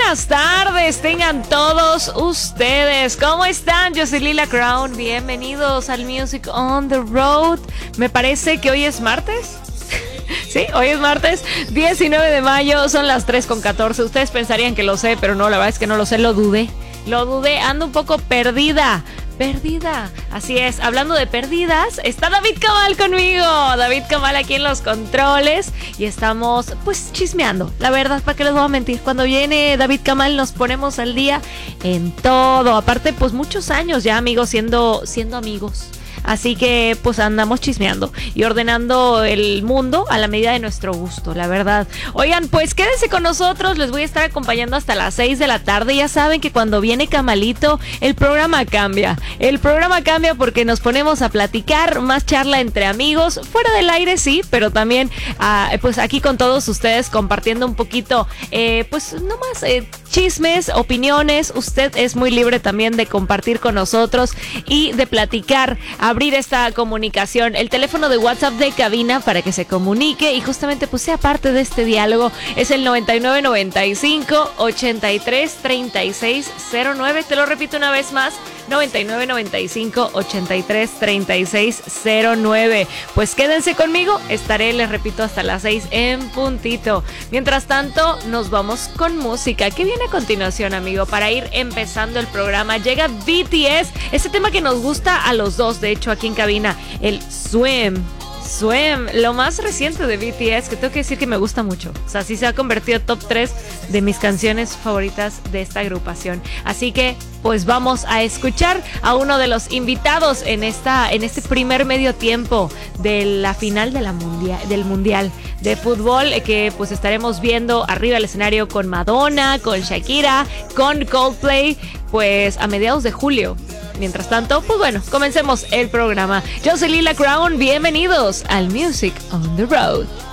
buenas tardes tengan todos ustedes. ¿Cómo están? Yo soy Lila Crown. Bienvenidos al Music on the Road. Me parece que hoy es martes. Sí, hoy es martes 19 de mayo, son las 3:14. Ustedes pensarían que lo sé, pero no, la verdad es que no lo sé, lo dudé, ando un poco perdida. Así es, hablando de perdidas, está David Cabal conmigo. David Cabal aquí en los controles y estamos pues chismeando. La verdad, ¿para qué les voy a mentir? Cuando viene David Cabal nos ponemos al día en todo. Aparte, pues muchos años ya, amigos, siendo amigos. Así que pues andamos chismeando y ordenando el mundo a la medida de nuestro gusto, la verdad. Oigan, pues quédense con nosotros, les voy a estar acompañando hasta las 6 de la tarde. Ya saben que cuando viene Camalito, el programa cambia. El programa cambia porque nos ponemos a platicar, más charla entre amigos, fuera del aire sí, pero también pues aquí con todos ustedes compartiendo un poquito, pues no más chismes, opiniones. Usted es muy libre también de compartir con nosotros y de platicar, abrir esta comunicación. El teléfono de WhatsApp de cabina para que se comunique y justamente pues sea parte de este diálogo es el 9995 83 36 09. Te lo repito una vez más, 9995 83 36 09. Pues quédense conmigo, estaré, les repito, hasta las 6 en puntito. Mientras tanto, nos vamos con música. ¿Qué viene a continuación, amigo? Para ir empezando el programa, llega BTS, ese tema que nos gusta a los dos, de hecho, aquí en cabina, el Swim, lo más reciente de BTS, que tengo que decir que me gusta mucho. O sea, sí se ha convertido en top 3 de mis canciones favoritas de esta agrupación. Así que, pues vamos a escuchar a uno de los invitados en este primer medio tiempo de la final de del Mundial de Fútbol, que pues estaremos viendo arriba del escenario con Madonna, con Shakira, con Coldplay, pues a mediados de julio. Mientras tanto, pues bueno, comencemos el programa. Yo soy Lila Crown, bienvenidos al Music on the Road.